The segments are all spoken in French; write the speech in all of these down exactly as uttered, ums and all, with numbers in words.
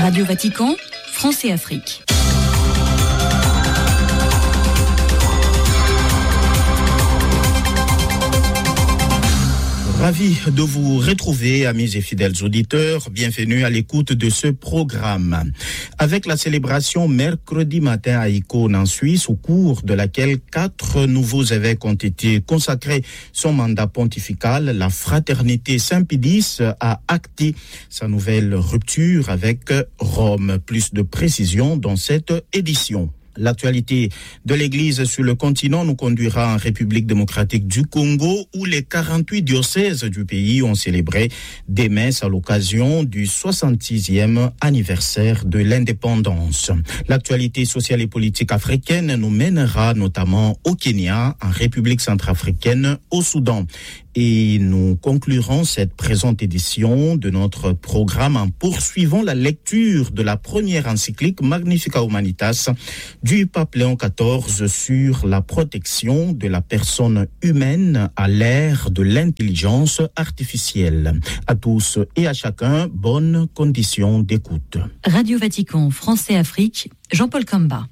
Radio Vatican, France et Afrique. Ravi de vous retrouver, amis et fidèles auditeurs. Bienvenue à l'écoute de ce programme. Avec la célébration mercredi matin à Icône en Suisse, au cours de laquelle quatre nouveaux évêques ont été consacrés son mandat pontifical, la Fraternité Saint-Pédis a acté sa nouvelle rupture avec Rome. Plus de précisions dans cette édition. L'actualité de l'Église sur le continent nous conduira en République démocratique du Congo, où les quarante-huit diocèses du pays ont célébré des messes à l'occasion du soixante-sixième anniversaire de l'indépendance. L'actualité sociale et politique africaine nous mènera notamment au Kenya, en République centrafricaine, au Soudan. Et nous conclurons cette présente édition de notre programme en poursuivant la lecture de la première encyclique Magnificat Humanitas du pape Léon quatorze sur la protection de la personne humaine à l'ère de l'intelligence artificielle. À tous et à chacun, bonnes conditions d'écoute. Radio Vatican, France et Afrique, Jean-Paul Kamba.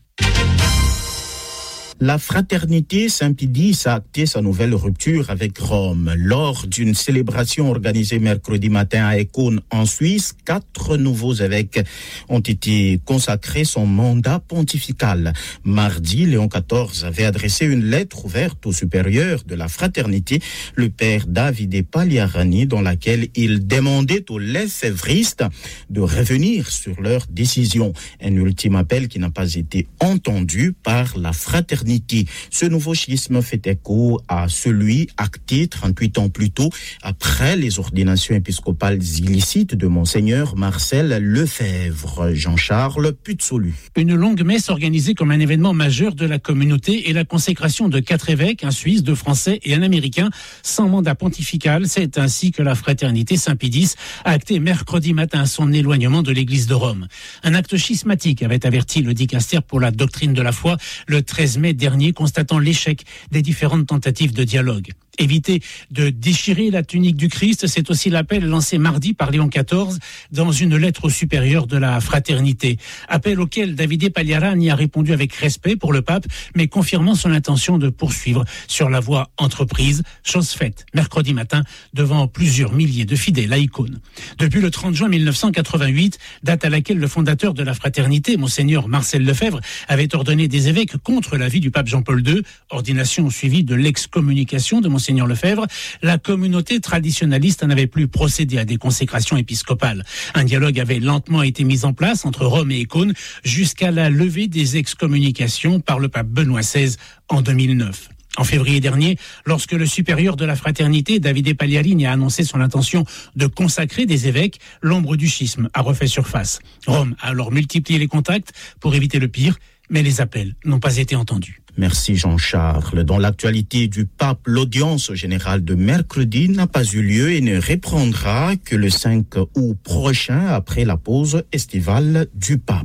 La Fraternité Saint-Pédis a acté sa nouvelle rupture avec Rome. Lors d'une célébration organisée mercredi matin à Icône en Suisse, quatre nouveaux évêques ont été consacrés son mandat pontifical. Mardi, Léon quatorze avait adressé une lettre ouverte au supérieur de la Fraternité, le père Davide Pagliarani, dans laquelle il demandait aux lefévristes de revenir sur leur décision. Un ultime appel qui n'a pas été entendu par la Fraternité. Ce nouveau schisme fait écho à celui acté trente-huit ans plus tôt après les ordinations épiscopales illicites de Monseigneur Marcel Lefebvre. Jean-Charles Putsolu. Une longue messe organisée comme un événement majeur de la communauté et la consécration de quatre évêques, un Suisse, deux Français et un Américain, sans mandat pontifical. C'est ainsi que la Fraternité Saint-Pédis a acté mercredi matin son éloignement de l'Église de Rome. Un acte schismatique avait averti le dicastère pour la doctrine de la foi le treize mai dernier, constatant l'échec des différentes tentatives de dialogue. Éviter de déchirer la tunique du Christ, c'est aussi l'appel lancé mardi par Léon quatorze dans une lettre au supérieur de la Fraternité. Appel auquel Davide Pagliarani a répondu avec respect pour le pape, mais confirmant son intention de poursuivre sur la voie entreprise, chose faite mercredi matin devant plusieurs milliers de fidèles à Icône. Depuis le trente juin mille neuf cent quatre-vingt-huit, date à laquelle le fondateur de la Fraternité, Monseigneur Marcel Lefebvre, avait ordonné des évêques contre l'avis du pape Jean-Paul deux, ordination suivie de l'excommunication de Monseigneur Lefebvre, la communauté traditionnaliste n'avait plus procédé à des consécrations épiscopales. Un dialogue avait lentement été mis en place entre Rome et Icône jusqu'à la levée des excommunications par le pape Benoît seize en deux mille neuf. En février dernier, lorsque le supérieur de la Fraternité, Davide Pagliarani, a annoncé son intention de consacrer des évêques, l'ombre du schisme a refait surface. Rome a alors multiplié les contacts pour éviter le pire, mais les appels n'ont pas été entendus. Merci Jean-Charles. Dans l'actualité du pape, l'audience générale de mercredi n'a pas eu lieu et ne reprendra que le cinq août prochain après la pause estivale du pape.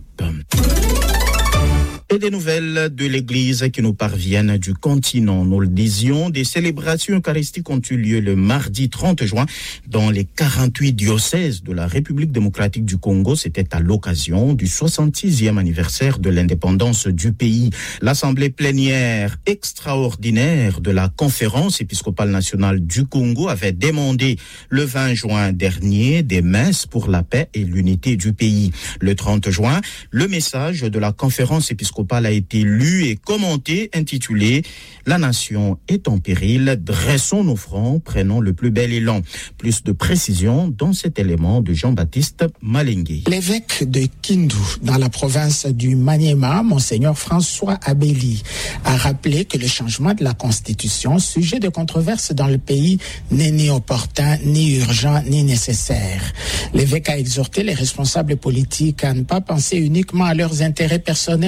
Et des nouvelles de l'Église qui nous parviennent du continent. Nous le disions, des célébrations eucharistiques ont eu lieu le mardi trente juin dans les quarante-huit diocèses de la République démocratique du Congo. C'était à l'occasion du soixante-sixième anniversaire de l'indépendance du pays. L'assemblée plénière extraordinaire de la Conférence épiscopale nationale du Congo avait demandé le vingt juin dernier des messes pour la paix et l'unité du pays. Le trente juin, le message de la Conférence épiscopale a été lu et commenté, intitulé « La nation est en péril, dressons nos fronts, prenons le plus bel élan ». Plus de précisions dans cet élément de Jean-Baptiste Malengue. L'évêque de Kindu, dans la province du Maniema, Monseigneur François Abeli, a rappelé que le changement de la Constitution, sujet de controverse dans le pays, n'est ni opportun, ni urgent, ni nécessaire. L'évêque a exhorté les responsables politiques à ne pas penser uniquement à leurs intérêts personnels ou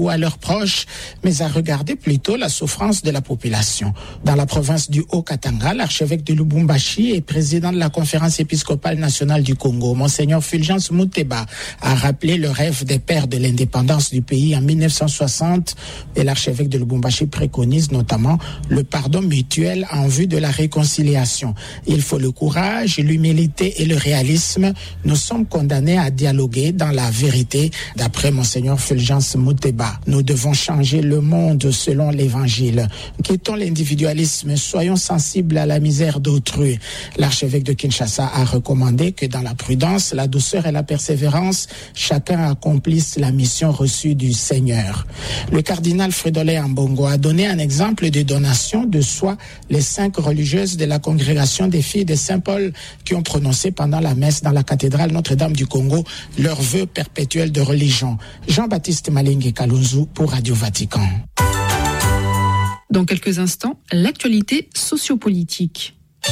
ou à leurs proches, mais à regarder plutôt la souffrance de la population. Dans la province du Haut-Katanga, l'archevêque de Lubumbashi et président de la conférence épiscopale nationale du Congo, Monseigneur Fulgence Muteba, a rappelé le rêve des pères de l'indépendance du pays en mille neuf cent soixante et l'archevêque de Lubumbashi préconise notamment le pardon mutuel en vue de la réconciliation. Il faut le courage, l'humilité et le réalisme. Nous sommes condamnés à dialoguer dans la vérité, d'après Monseigneur Fulgence Muteba. Nous devons changer le monde selon l'évangile. Quittons l'individualisme, soyons sensibles à la misère d'autrui. L'archevêque de Kinshasa a recommandé que dans la prudence, la douceur et la persévérance, chacun accomplisse la mission reçue du Seigneur. Le cardinal Fridolin Ambongo a donné un exemple de donation de soi les cinq religieuses de la congrégation des filles de Saint-Paul qui ont prononcé pendant la messe dans la cathédrale Notre-Dame du Congo leur vœu perpétuel de religion. Jean-Baptiste Malingue Kalunzu pour Radio Vatican. Dans quelques instants, l'actualité sociopolitique.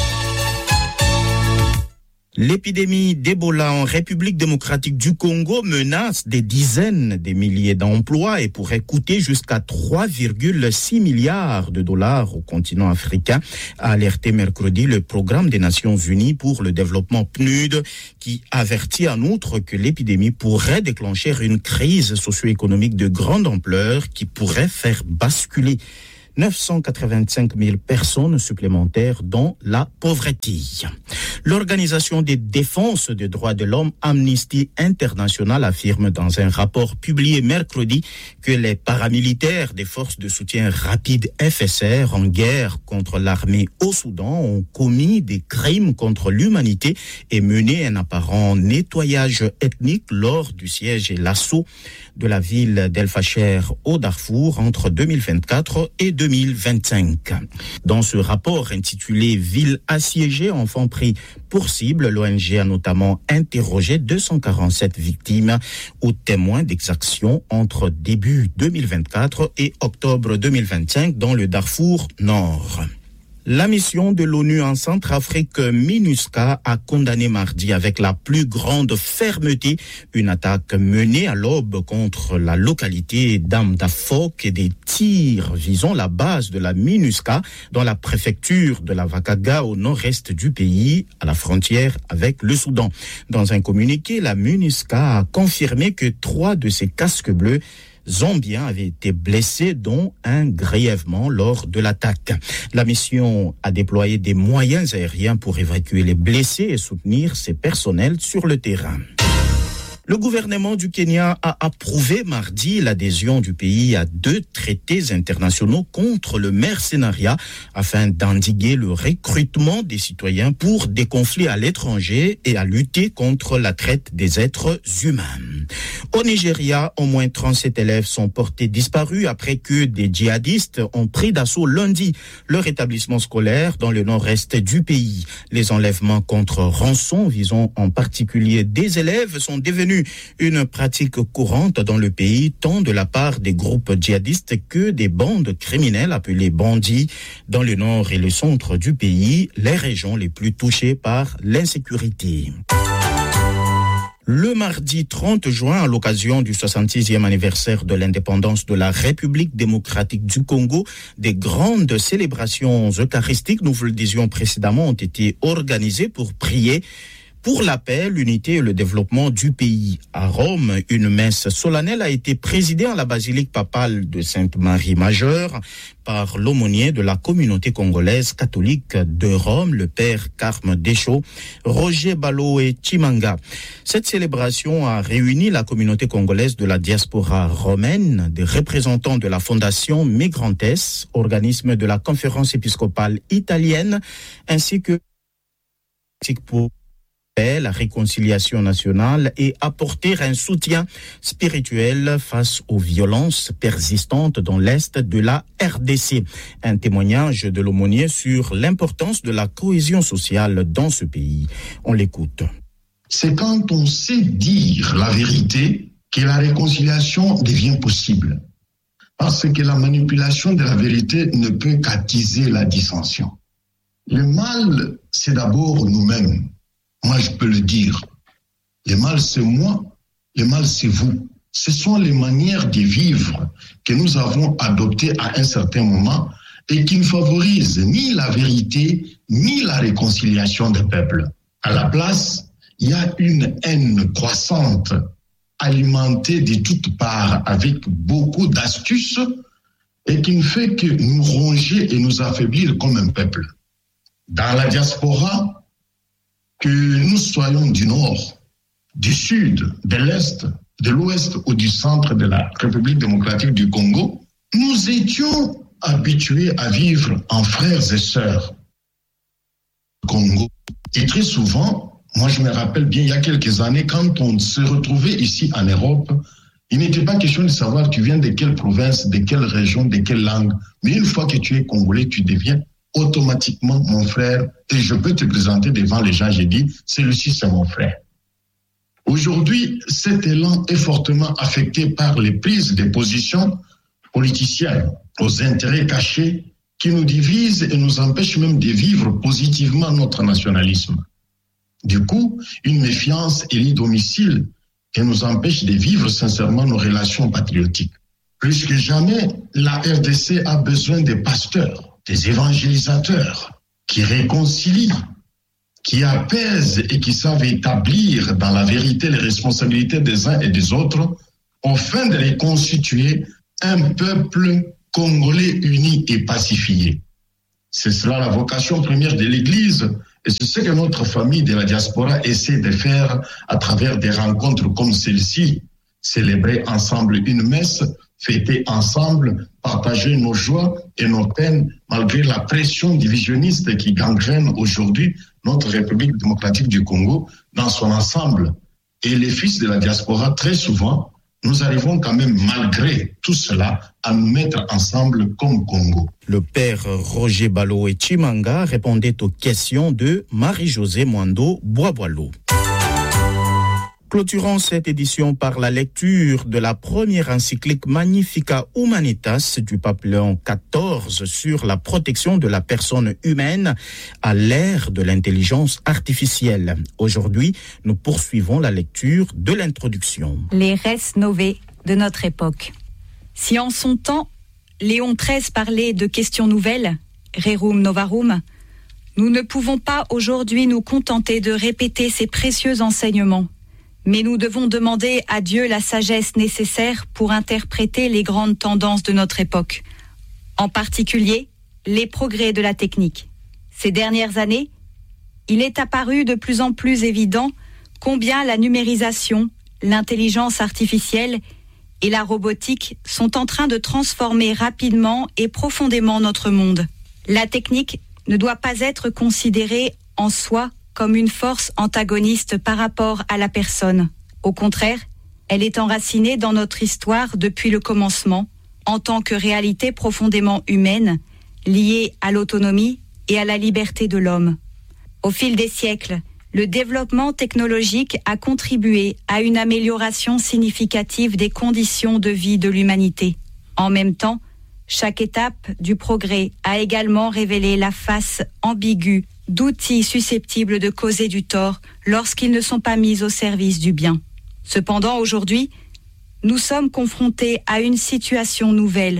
L'épidémie d'Ebola en République démocratique du Congo menace des dizaines de milliers d'emplois et pourrait coûter jusqu'à trois virgule six milliards de dollars au continent africain, a alerté mercredi le Programme des Nations Unies pour le développement P N U D, qui avertit en outre que l'épidémie pourrait déclencher une crise socio-économique de grande ampleur qui pourrait faire basculer neuf cent quatre-vingt-cinq mille personnes supplémentaires dans la pauvreté. L'Organisation des défenses des droits de l'homme Amnesty International affirme dans un rapport publié mercredi que les paramilitaires des forces de soutien rapide F S R en guerre contre l'armée au Soudan ont commis des crimes contre l'humanité et mené un apparent nettoyage ethnique lors du siège et l'assaut de la ville d'El Fasher au Darfour entre deux mille vingt-quatre et deux mille vingt-cinq. Dans ce rapport intitulé « Ville assiégée, enfants pris pour cible », l'O N G a notamment interrogé deux cent quarante-sept victimes ou témoins d'exactions entre début deux mille vingt-quatre et octobre deux mille vingt-cinq dans le Darfour Nord. La mission de l'ONU en Centrafrique, MINUSCA, a condamné mardi avec la plus grande fermeté une attaque menée à l'aube contre la localité d'Amdafok et des tirs visant la base de la MINUSCA dans la préfecture de la Vakaga au nord-est du pays, à la frontière avec le Soudan. Dans un communiqué, la MINUSCA a confirmé que trois de ses casques bleus Zambiens avaient été blessés, dont un grièvement lors de l'attaque. La mission a déployé des moyens aériens pour évacuer les blessés et soutenir ses personnels sur le terrain. Le gouvernement du Kenya a approuvé mardi l'adhésion du pays à deux traités internationaux contre le mercenariat afin d'endiguer le recrutement des citoyens pour des conflits à l'étranger et à lutter contre la traite des êtres humains. Au Nigeria, au moins trente-sept élèves sont portés disparus après que des djihadistes ont pris d'assaut lundi leur établissement scolaire dans le nord-est du pays. Les enlèvements contre rançon visant en particulier des élèves sont devenus une pratique courante dans le pays, tant de la part des groupes djihadistes que des bandes criminelles appelées bandits dans le nord et le centre du pays, les régions les plus touchées par l'insécurité. Le mardi trente juin, à l'occasion du soixante-sixième anniversaire de l'indépendance de la République démocratique du Congo, des grandes célébrations eucharistiques, nous vous le disions précédemment, ont été organisées pour prier pour la paix, l'unité et le développement du pays. À Rome, une messe solennelle a été présidée à la basilique papale de Sainte-Marie Majeure par l'aumônier de la communauté congolaise catholique de Rome, le père Carme Deschaux, Roger Balo et Chimanga. Cette célébration a réuni la communauté congolaise de la diaspora romaine, des représentants de la Fondation Migrantes, organisme de la conférence épiscopale italienne, ainsi que pour la réconciliation nationale et apporter un soutien spirituel face aux violences persistantes dans l'Est de la R D C. Un témoignage de l'aumônier sur l'importance de la cohésion sociale dans ce pays. On l'écoute. C'est quand on sait dire la vérité que la réconciliation devient possible. Parce que la manipulation de la vérité ne peut qu'attiser la dissension. Le mal, c'est d'abord nous-mêmes. Moi, je peux le dire. Le mal, c'est moi. Le mal, c'est vous. ce sont les manières de vivre que nous avons adoptées à un certain moment et qui ne favorisent ni la vérité, ni la réconciliation des peuples. À la place, il y a une haine croissante, alimentée de toutes parts avec beaucoup d'astuces et qui ne fait que nous ronger et nous affaiblir comme un peuple. Dans la diaspora, que nous soyons du nord, du sud, de l'est, de l'ouest ou du centre de la République démocratique du Congo, nous étions habitués à vivre en frères et sœurs. Congo. Et très souvent, moi je me rappelle bien, il y a quelques années, quand on se retrouvait ici en Europe, il n'était pas question de savoir tu viens de quelle province, de quelle région, de quelle langue. Mais une fois que tu es congolais, tu deviens automatiquement mon frère. Et je peux te présenter devant les gens, j'ai dit, celui-ci c'est mon frère. Aujourd'hui, cet élan est fortement affecté par les prises de position politiciennes aux intérêts cachés qui nous divisent et nous empêchent même de vivre positivement notre nationalisme. Du coup, une méfiance élit domicile et nous empêche de vivre sincèrement nos relations patriotiques. Plus que jamais, la R D C a besoin des pasteurs, des évangélisateurs qui réconcilient, qui apaisent et qui savent établir dans la vérité les responsabilités des uns et des autres, afin de reconstituer un peuple congolais uni et pacifié. C'est cela la vocation première de l'Église, et c'est ce que notre famille de la diaspora essaie de faire à travers des rencontres comme celle-ci, célébrer ensemble une messe, fêter ensemble, partager nos joies et nos peines, malgré la pression divisionniste qui gangrène aujourd'hui notre République démocratique du Congo dans son ensemble. Et les fils de la diaspora, très souvent, nous arrivons quand même, malgré tout cela, à nous mettre ensemble comme Congo. Le père Roger Balo et Chimanga répondait aux questions de Marie-Josée Mwando Boisboileau. Clôturons cette édition par la lecture de la première encyclique Magnificat Humanitas du pape Léon quatorze sur la protection de la personne humaine à l'ère de l'intelligence artificielle. Aujourd'hui, nous poursuivons la lecture de l'introduction. Les res novae de notre époque. Si en son temps, Léon treize parlait de questions nouvelles, rerum novarum, nous ne pouvons pas aujourd'hui nous contenter de répéter ces précieux enseignements. Mais nous devons demander à Dieu la sagesse nécessaire pour interpréter les grandes tendances de notre époque, en particulier les progrès de la technique. Ces dernières années, il est apparu de plus en plus évident combien la numérisation, l'intelligence artificielle et la robotique sont en train de transformer rapidement et profondément notre monde. La technique ne doit pas être considérée en soi comme une force antagoniste par rapport à la personne. Au contraire, elle est enracinée dans notre histoire depuis le commencement, en tant que réalité profondément humaine, liée à l'autonomie et à la liberté de l'homme. Au fil des siècles, le développement technologique a contribué à une amélioration significative des conditions de vie de l'humanité. En même temps, chaque étape du progrès a également révélé la face ambiguë d'outils susceptibles de causer du tort lorsqu'ils ne sont pas mis au service du bien. Cependant, aujourd'hui, nous sommes confrontés à une situation nouvelle,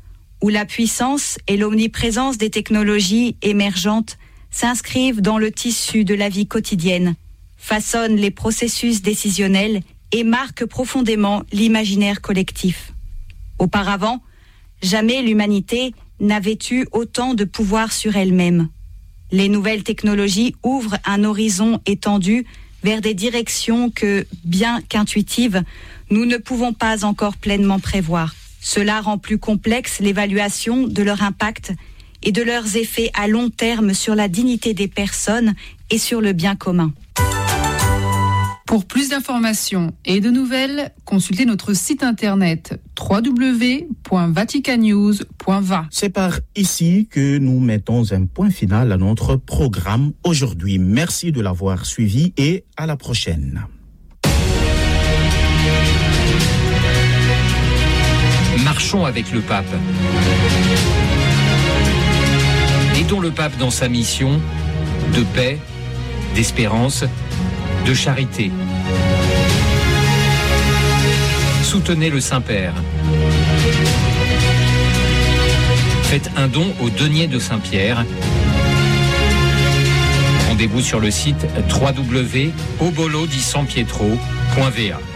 où la puissance et l'omniprésence des technologies émergentes s'inscrivent dans le tissu de la vie quotidienne, façonnent les processus décisionnels et marquent profondément l'imaginaire collectif. Auparavant, jamais l'humanité n'avait eu autant de pouvoir sur elle-même. Les nouvelles technologies ouvrent un horizon étendu vers des directions que, bien qu'intuitives, nous ne pouvons pas encore pleinement prévoir. Cela rend plus complexe l'évaluation de leur impact et de leurs effets à long terme sur la dignité des personnes et sur le bien commun. Pour plus d'informations et de nouvelles, consultez notre site internet w w w point vaticanews point v a. C'est par ici que nous mettons un point final à notre programme aujourd'hui. Merci de l'avoir suivi et à la prochaine. Marchons avec le pape. Aidons le pape dans sa mission de paix, d'espérance, de charité. Soutenez le Saint-Père. Faites un don au denier de Saint-Pierre. Rendez-vous sur le site w w w point obolo di san pietro point v a.